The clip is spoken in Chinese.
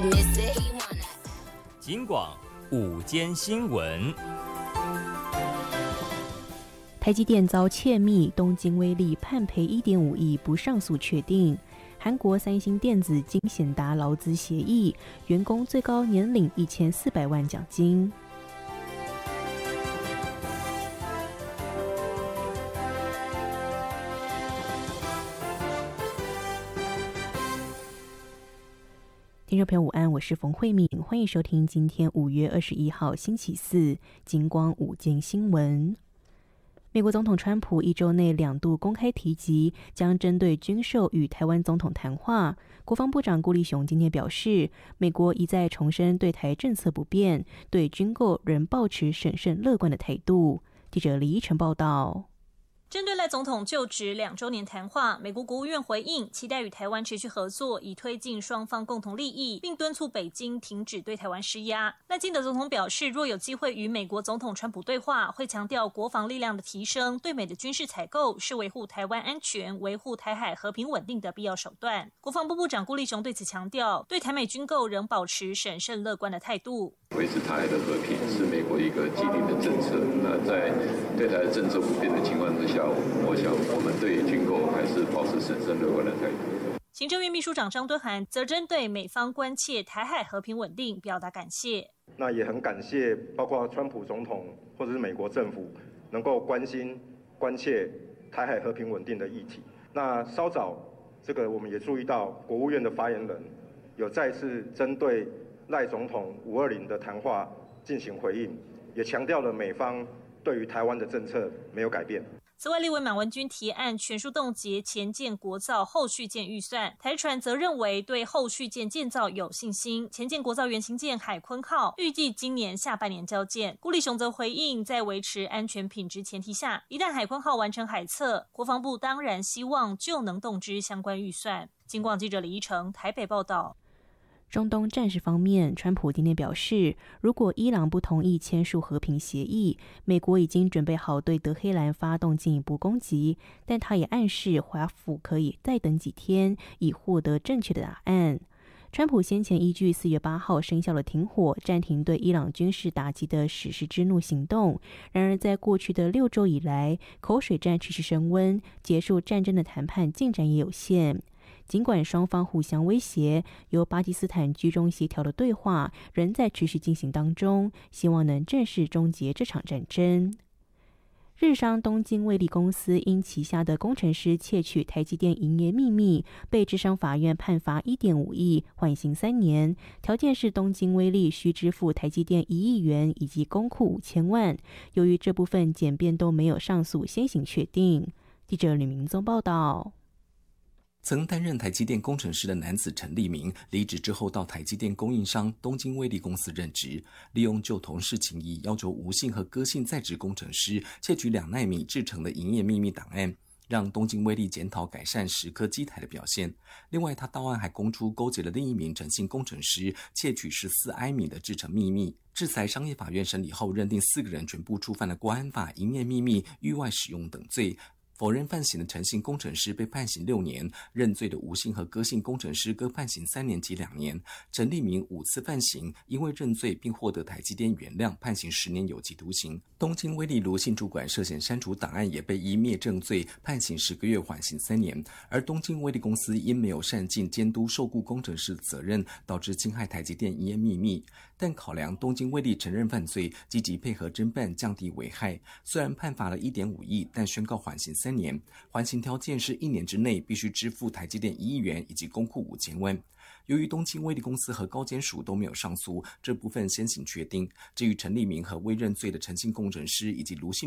警广午间新闻。 台积电遭窃密，东京威力判赔1.5亿，不上诉确定。韩国三星电子经显达劳资协议，员工最高年领1400万奖金。听众朋友午安，我是冯慧敏，欢迎收听今天5月21号星期四警广午间新闻。美国总统川普1周内2度公开提及将针对军售与台湾总统谈话。国防部长顾立雄今天表示，美国一再重申对台政策不变，对军购仍抱持审慎乐观的态度。记者李依晨报道。 针对赖总统就职2周年谈话，美国国务院回应，期待与台湾持续合作，以推进双方共同利益，并敦促北京停止对台湾施压。赖清德总统表示，若有机会与美国总统川普对话，会强调国防力量的提升，对美的军事采购是维护台湾安全、维护台海和平稳定的必要手段。国防部部长顾立雄对此强调，对台美军购仍保持审慎乐观的态度。 维持台海的和平是美国一个既定的政策。那在对台的政策不变的情况之下，我想我们对于军购还是保持审慎乐观的态度。 行政院秘书长张敦涵则针对美方关切台海和平稳定表达感谢。 那也很感谢包括川普总统或者是美国政府能够关心关切台海和平稳定的议题。那稍早我们也注意到国务院的发言人有再次针对赖总统520的谈话进行回应，也强调了美方对于台湾的政策没有改变。 此外，立委马文君提案全数冻结前建国造后续建预算，台船则认为对后续建建造有信心。前建国造原型舰海鲲号预计今年下半年交建。顾立雄则回应，在维持安全品质前提下，一旦海鲲号完成海测，国防部当然希望就能动支相关预算。警广记者李依成台北报道。 中东战事方面，川普今天表示，如果伊朗不同意签署和平协议，美国已经准备好对德黑兰发动进一步攻击，但他也暗示华府可以再等几天，以获得正确的答案。川普先前依据4月8号生效的停火，暂停对伊朗军事打击的史诗之怒行动。然而，在过去的6周以来，口水战持续升温，结束战争的谈判进展也有限。尽管双方互相威胁，由巴基斯坦居中协调的对话仍在持续进行当中，希望能正式终结这场战争。日商东京卫力公司因旗下的工程师窃取台积电营业秘密，被芝商法院判罚1.5亿，缓刑3年，条件是东京卫力需支付台积电1亿元以及公库5000万。由于这部分检辩都没有上诉先行确定。记者吕明宗报道。 曾担任台积电工程师的男子陈立明离职之后，到台积电供应商东京卫力公司任职，利用旧同事情谊，要求吴姓和郭姓在职工程师窃取2奈米制成的营业秘密档案，让东京卫力检讨改善10颗机台的表现。另外，他到案还供出勾结了另一名陈姓工程师窃取14埃米的制程秘密。制裁商业法院审理后，认定4个人全部触犯了国安法、营业秘密、域外使用等罪。否认犯行的陈姓工程师被判刑6年，认罪的吴姓和郭姓工程师各判刑3年及2年。陈立明5次犯刑，因为认罪并获得台积电原谅，判刑10年有期徒刑。东京威力卢姓主管涉嫌删除档案，也被依灭证罪判刑10个月，缓刑3年。而东京威力公司因没有善尽监督受雇工程师的责任，导致侵害台积电营业秘密。但考量东京威力承认犯罪，积极配合侦办，降低危害，虽然判罚了1.5亿，但宣告缓刑3年，缓刑条件是1年之内必须支付台积电1亿元以及公库5000万。由于东京威力公司和高检署都没有上诉，这部分先行确定。至于陈立明和未认罪的陈姓工程师以及卢姓